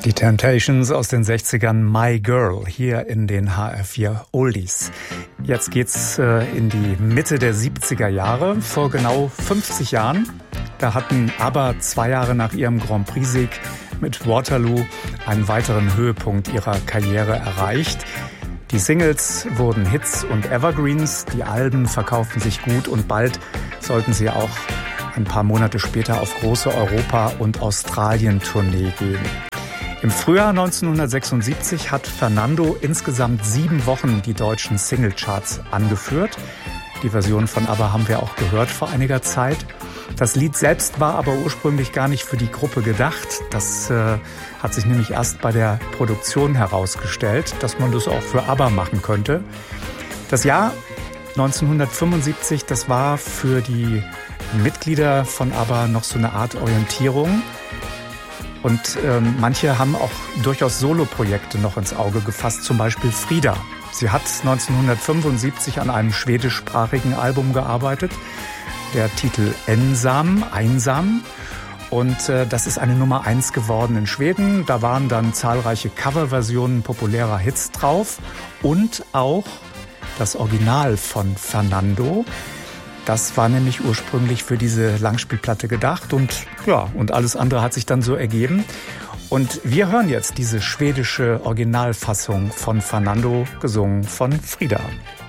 Die Temptations aus den 60ern, My Girl, hier in den HR4 Oldies. Jetzt geht's in die Mitte der 70er Jahre, vor genau 50 Jahren. Da hatten ABBA 2 Jahre nach ihrem Grand Prix-Sieg mit Waterloo einen weiteren Höhepunkt ihrer Karriere erreicht. Die Singles wurden Hits und Evergreens, die Alben verkauften sich gut und bald sollten sie auch ein paar Monate später auf große Europa- und Australien-Tournee gehen. Im Frühjahr 1976 hat Fernando insgesamt 7 Wochen die deutschen Singlecharts angeführt. Die Version von ABBA haben wir auch gehört vor einiger Zeit. Das Lied selbst war aber ursprünglich gar nicht für die Gruppe gedacht. Das hat sich nämlich erst bei der Produktion herausgestellt, dass man das auch für ABBA machen könnte. Das Jahr 1975, das war für die Mitglieder von ABBA noch so eine Art Orientierung. Und manche haben auch durchaus Soloprojekte noch ins Auge gefasst, zum Beispiel Frida. Sie hat 1975 an einem schwedischsprachigen Album gearbeitet, der Titel Ensam, Einsam. Und das ist eine Nummer 1 geworden in Schweden. Da waren dann zahlreiche Coverversionen populärer Hits drauf und auch das Original von Fernando. Das war nämlich ursprünglich für diese Langspielplatte gedacht und alles andere hat sich dann so ergeben. Und wir hören jetzt diese schwedische Originalfassung von Fernando, gesungen von Frida.